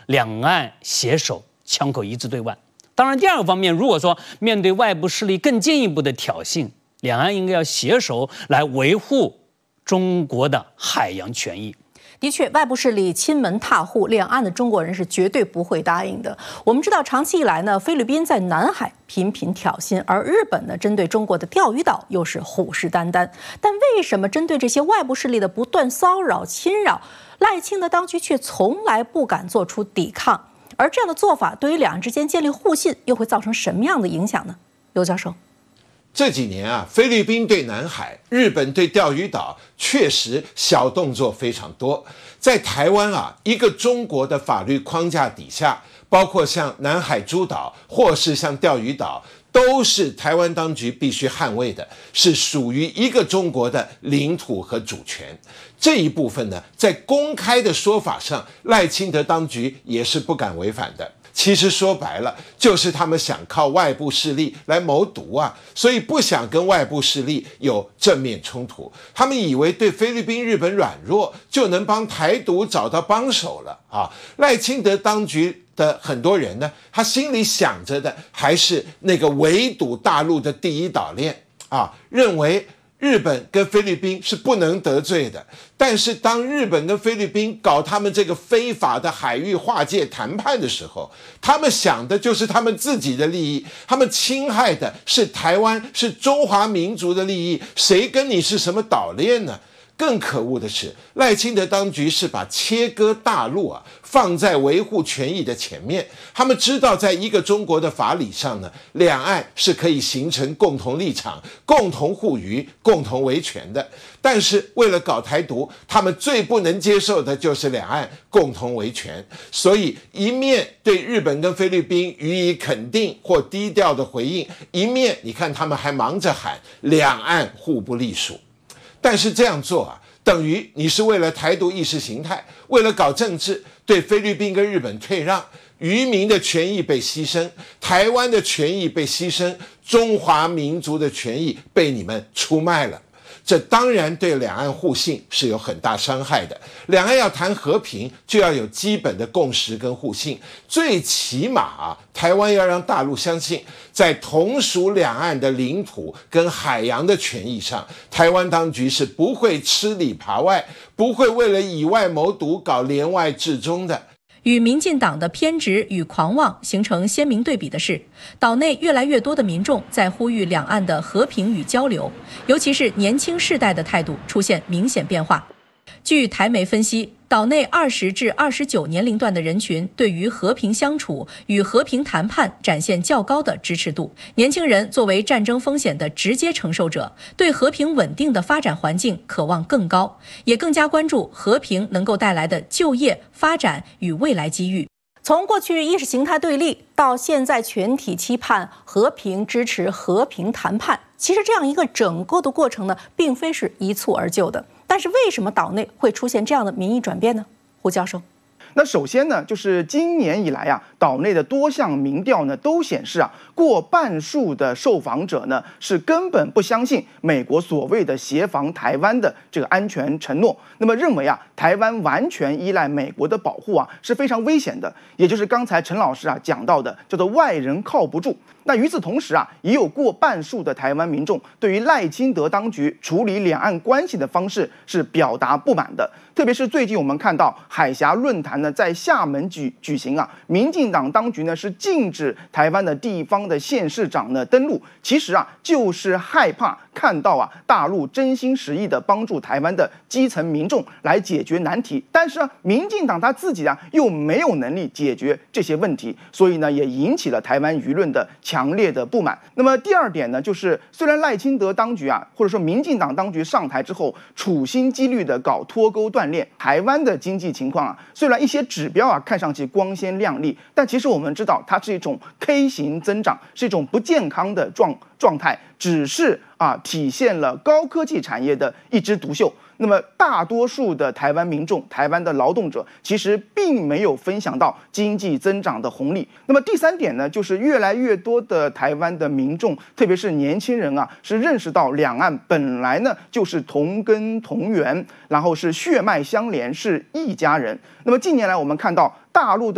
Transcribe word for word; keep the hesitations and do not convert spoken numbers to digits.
两岸携手，枪口一致对外。当然，第二个方面，如果说面对外部势力更进一步的挑衅，两岸应该要携手来维护中国的海洋权益。 的确，外部势力亲门踏户，两岸的中国人是绝对不会答应的。我们知道，长期以来呢，菲律宾在南海频频挑衅，而日本呢，针对中国的钓鱼岛又是虎视眈眈。但为什么针对这些外部势力的不断骚扰、侵扰，赖清德当局却从来不敢做出抵抗？而这样的做法对于两岸之间建立互信，又会造成什么样的影响呢？刘教授。 这几年啊，菲律宾对南海，日本对钓鱼岛，确实小动作非常多。在台湾啊，一个中国的法律框架底下，包括像南海诸岛或是像钓鱼岛，都是台湾当局必须捍卫的，是属于一个中国的领土和主权。这一部分呢，在公开的说法上，赖清德当局也是不敢违反的。其实说白了，就是他们想靠外部势力来谋独啊，所以不想跟外部势力有正面冲突。他们以为对菲律宾、日本软弱，就能帮台独找到帮手了啊！赖清德当局的很多人呢，他心里想着的还是那个围堵大陆的第一岛链啊，认为日本跟菲律宾是不能得罪的，但是当日本跟菲律宾搞他们这个非法的海域划界谈判的时候，他们想的就是他们自己的利益，他们侵害的是台湾，是中华民族的利益，谁跟你是什么岛链呢？更可恶的是，赖清德当局是把切割大陆啊放在维护权益的前面。他们知道，在一个中国的法理上呢，两岸是可以形成共同立场、共同护渔、共同维权的。但是为了搞台独，他们最不能接受的就是两岸共同维权。所以一面对日本跟菲律宾予以肯定或低调的回应，一面你看他们还忙着喊两岸互不隶属。但是这样做啊，等于你是为了台独意识形态，为了搞政治，对菲律宾跟日本退让，渔民的权益被牺牲，台湾的权益被牺牲，中华民族的权益被你们出卖了。这当然对两岸互信是有很大伤害的。两岸要谈和平，就要有基本的共识跟互信。最起码啊，台湾要让大陆相信，在同属两岸的领土跟海洋的权益上，台湾当局是不会吃里扒外，不会为了以外谋独搞连外制中的。 与民进党的偏执与狂妄形成鲜明对比的是，岛内越来越多的民众在呼吁两岸的和平与交流，尤其是年轻世代的态度出现明显变化。据台媒分析，岛内二十至二十九年龄段的人群对于和平相处与和平谈判展现较高的支持度。年轻人作为战争风险的直接承受者，对和平稳定的发展环境渴望更高，也更加关注和平能够带来的就业、发展与未来机遇。从过去意识形态对立到现在全体期盼和平、支持和平谈判，其实这样一个整个的过程呢，并非是一蹴而就的。但是为什么岛内会出现这样的民意转变呢？胡教授。 那首先呢，就是今年以来啊，岛内的多项民调呢都显示啊，过半数的受访者呢是根本不相信美国所谓的协防台湾的这个安全承诺，那么认为啊，台湾完全依赖美国的保护啊是非常危险的，也就是刚才陈老师啊讲到的叫做外人靠不住。那与此同时啊，也有过半数的台湾民众对于赖清德当局处理两岸关系的方式是表达不满的。特别是最近我们看到海峡论坛呢在厦门举举行啊，民进党当局呢是禁止台湾的地方的县市长呢登陆，其实啊就是害怕看到啊大陆真心实意的帮助台湾的基层民众来解决难题，但是啊民进党他自己啊又没有能力解决这些问题，所以呢也引起了台湾舆论的强烈的不满。那么第二点呢，就是虽然赖清德当局啊或者说民进党当局上台之后处心积虑的搞脱钩断炼，台湾的经济情况啊虽然一些指标啊看上去光鲜亮丽，但其实我们知道它是一种 K 型增长，是一种不健康的状状态，只是啊体现了高科技产业的一枝独秀。那么大多数的台湾民众、台湾的劳动者其实并没有分享到经济增长的红利。那么第三点呢，就是越来越多的台湾的民众，特别是年轻人啊，是认识到两岸本来呢就是同根同源，然后是血脉相连，是一家人。那么近年来我们看到大陆的